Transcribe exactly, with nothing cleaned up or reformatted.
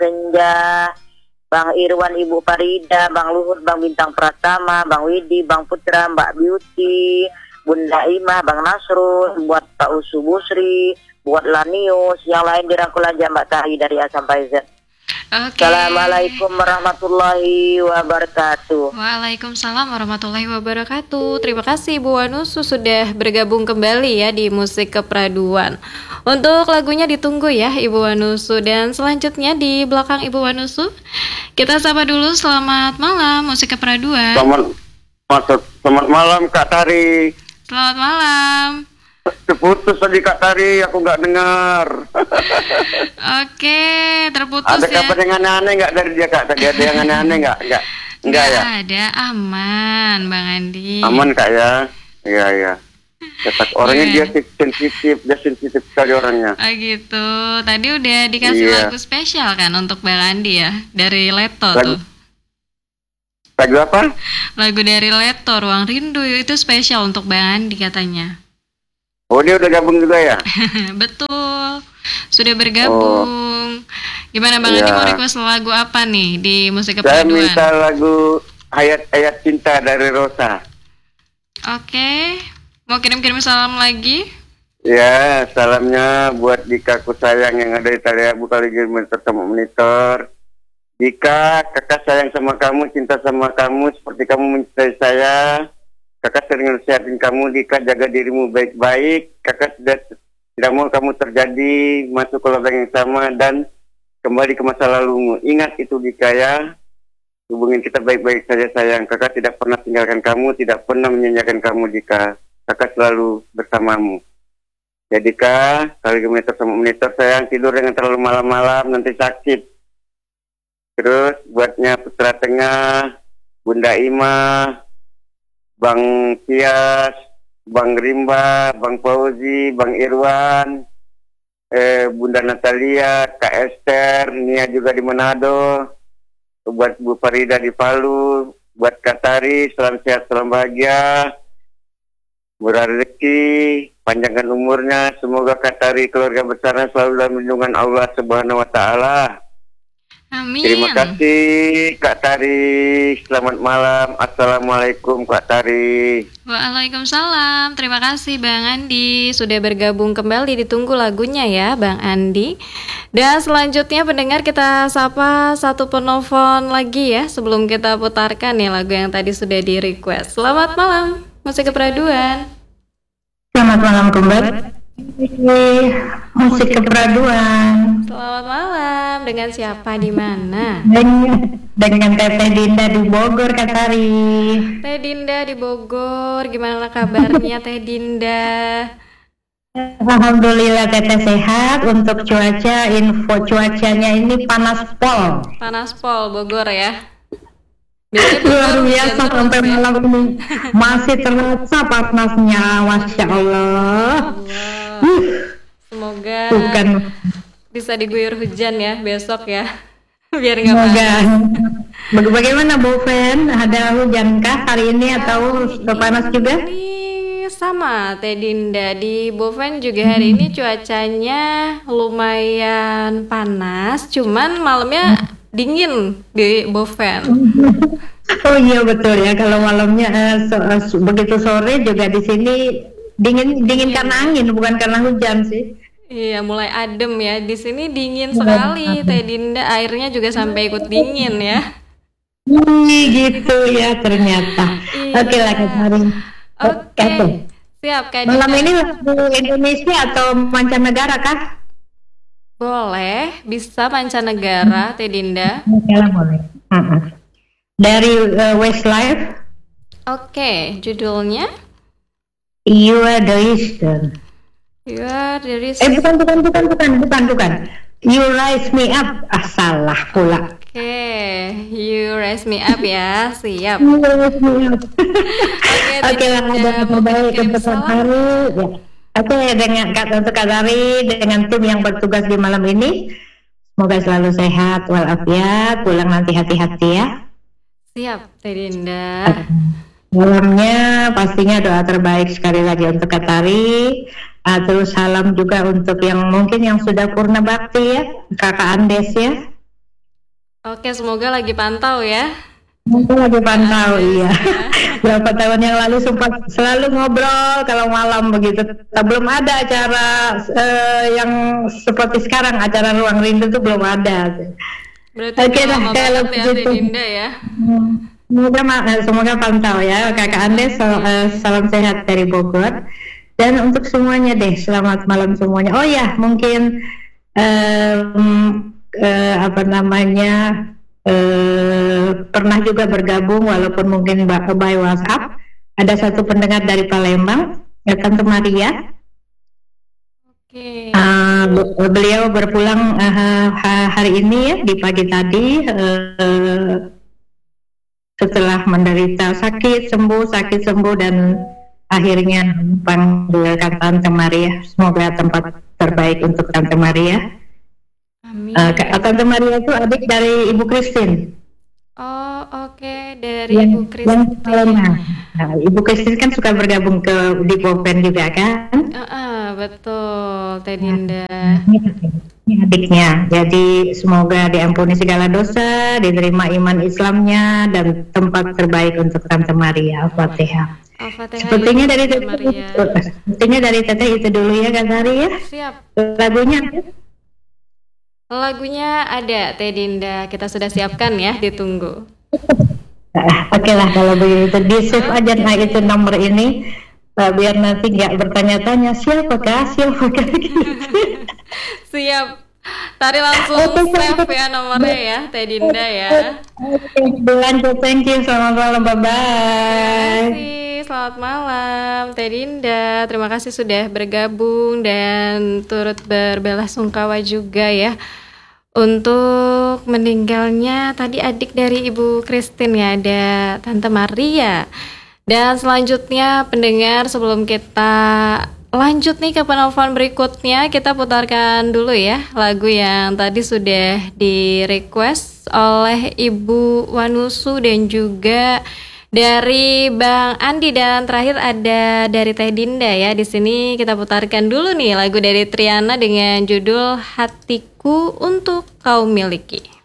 Senja, Bang Irwan, Ibu Farida, Bang Luhut, Bang Bintang Pratama, Bang Widi, Bang Putra, Mbak Beauty, Bunda Imah, Bang Nasrul, buat Pak Usu Busri, buat Lanius, yang lain dirangkul aja Mbak Tahi dari A sampai Z. Oke. Assalamualaikum warahmatullahi wabarakatuh. Waalaikumsalam warahmatullahi wabarakatuh. Terima kasih Ibu Wanusu sudah bergabung kembali ya di Musik Kepraduan. Untuk lagunya ditunggu ya Ibu Wanusu. Dan selanjutnya di belakang Ibu Wanusu, kita sapa dulu. Selamat malam Musik Kepraduan. Selamat, selamat malam Kak Tari. Selamat malam. Terputus tadi Kak Tari, aku nggak dengar. Oke, terputus ada ya. Ada kabar yang aneh-aneh nggak dari dia Kak? Tadi ada yang aneh-aneh nggak? Nggak, nggak ya? Ada, aman Bang Andi. Aman Kak ya? Iya iya. Ketak orangnya Oke. dia sensitif, dia sensitif sekali orangnya. Oh gitu. Tadi udah dikasih Iya. lagu spesial kan untuk Bang Andi ya, dari Leto Lagu- tuh. Lagu apa? Lagu dari Leto, Ruang Rindu itu spesial untuk Bang Andi katanya. Oh dia udah gabung juga ya? Betul, sudah bergabung. Gimana Bang Iya. Andi mau request lagu apa nih di Musik Saya Kepraduan? minta lagu Ayat-Ayat Cinta dari Rosa. Oke, mau kirim-kirim salam lagi? Ya, salamnya buat Dikaku sayang yang ada di Taliabu Kaligir Monitor sama Monitor. Dika, kakak sayang sama kamu, cinta sama kamu seperti kamu mencintai saya. Kakak sering nasihatin kamu, Dika, jaga dirimu baik-baik. Kakak sudah tidak mau kamu terjadi masuk ke lubang yang sama dan kembali ke masa lalumu. Ingat itu Dika ya. Hubungin kita baik-baik saja sayang. Kakak tidak pernah tinggalkan kamu, tidak pernah menyanyiakan kamu Dika. Kakak selalu bersamamu. Ya Dika, kali monitor sama monitor sayang, tidur dengan terlalu malam-malam nanti sakit. Terus buatnya Putra Tengah, Bunda Imah, Bang Tias, Bang Rimba, Bang Fauzi, Bang Irwan, eh, Bunda Natalia, Kak Esther, Nia juga di Manado, buat Bu Farida di Palu, buat Kak Tari, salam sehat, salam bahagia, murah rezeki, panjangkan umurnya, semoga Kak Tari keluarga besarnya selalu dalam lindungan Allah Subhanahu Wa Taala. Amin. Terima kasih Kak Tari. Selamat malam. Assalamualaikum Kak Tari. Waalaikumsalam. Terima kasih Bang Andi sudah bergabung kembali. Ditunggu lagunya ya Bang Andi. Dan selanjutnya pendengar kita sapa satu penelpon lagi ya sebelum kita putarkan nih lagu yang tadi sudah di request. Selamat malam Musik Kepraduan. Selamat malam kembali. Musik Kepraduan. Selamat malam. Dengan siapa di mana? Dengan dengan Teteh Dinda di Bogor, Kak Tari. Teh Dinda di Bogor. Gimana kabarnya Teh Dinda? Alhamdulillah Teteh sehat. Untuk cuaca, info cuacanya ini panas pol. Panas pol Bogor ya. Biasanya Luar Bogor biasa hujan sampai terus ya. malam ini masih terasa panasnya, masya Allah. Wow. Semoga Bukan, bisa diguyur hujan ya besok ya. Biar nggak semoga. panas. Baga- Bagaimana Bu Fen? Ada hujankah hari ini atau sudah panas juga? Ini sama Teh Dinda di Boven juga hari ini cuacanya lumayan panas, cuman malamnya dingin di Boven. Oh iya betul ya, kalau malamnya eh, so- eh, so- begitu sore juga di sini dingin dingin karena angin bukan karena hujan sih. Iya, mulai adem ya. Di sini dingin sekali Teh Dinda, airnya juga sampai ikut dingin ya. Ih, gitu ya ternyata. Iya. Oke lah Kak Tari. Oke. Oke. Siap Kak Malam Dinda. ini lagu Indonesia atau mancanegara kah? Boleh, bisa mancanegara Teh Dinda. Oke lah boleh. Mm-mm. Dari eh, Westlife, Oke, judulnya You Are the Eastern. ya dari Eh bukan bukan bukan bukan bukan bukan. You Rise Me Up. Ah salah pula. Oke, You Raise Me Up ya, siap. You Rise Me Up. Oke, Oke lah, Dinda, ada mau kabar baik kirim untuk Kak salam? Tari. Ya. Oke, dengan Kak untuk Kak Tari dengan tim yang bertugas di malam ini, semoga selalu sehat walafiat, pulang nanti hati-hati ya. Siap, Teh Dinda. Malamnya pastinya doa terbaik sekali lagi untuk Kak Tari. Ah, terus salam juga untuk yang mungkin yang sudah purna bakti ya, Kakak Andes ya. Oke, semoga lagi pantau ya. Aku lagi pantau, iya. Berapa tahun yang lalu sempat selalu ngobrol kalau malam begitu. Belum ada acara uh, yang seperti sekarang, acara Ruang Rindu itu belum ada. Berarti Oke lah, kalau ya, begitu. Dinda ya. Semoga, semoga pantau ya, Kakak Andes. So, uh, salam sehat dari Bogor. Dan untuk semuanya deh, selamat malam semuanya. Oh ya, mungkin um, uh, apa namanya? Uh, pernah juga bergabung walaupun mungkin by WhatsApp. Ada satu pendengar dari Palembang, ya, Tante Maria. Okay. Uh, beliau berpulang uh, hari ini ya, di pagi tadi uh, setelah menderita sakit sembuh sakit sembuh dan akhirnya panggilkan Tante Maria. Semoga tempat terbaik untuk Tante Maria. Amin. Uh, Tante Maria itu adik dari Ibu Christine. Oh, oke, okay. Dari yang, Ibu Christine. Nah, Ibu Christine kan suka bergabung ke di Popen juga kan? Uh, uh, betul, Teh Dinda. Ini adiknya. Jadi semoga diampuni segala dosa, diterima iman Islamnya, dan tempat terbaik untuk Tante Maria. Al-Fatihah. Al-Fatihah. Sepertinya dari Teteh, sepertinya dari Teteh itu dulu ya, Kak Sari ya. Siap. Lagunya. Lagunya ada, Teh Dinda. Kita sudah siapkan ya, ditunggu. Nah, oke lah kalau begitu, di save aja nah itu nomor ini, uh, biar nanti nggak bertanya-tanya siapakah siapakah gitu. Siap. Tari langsung save ya nomornya ya, Teh Dinda ya. Oke, lanjut, thank you, selamat malam, bye bye. Terima kasih, selamat malam Teh Dinda. Terima kasih sudah bergabung dan turut berbelasungkawa juga ya untuk meninggalnya tadi adik dari Ibu Christine ya, ada Tante Maria. Dan selanjutnya pendengar, sebelum kita lanjut nih ke penelpon berikutnya, kita putarkan dulu ya lagu yang tadi sudah di request oleh Ibu Wanusu dan juga dari Bang Andi, dan terakhir ada dari Teh Dinda ya. Di sini kita putarkan dulu nih lagu dari Triana dengan judul Hatiku Untuk Kau Miliki.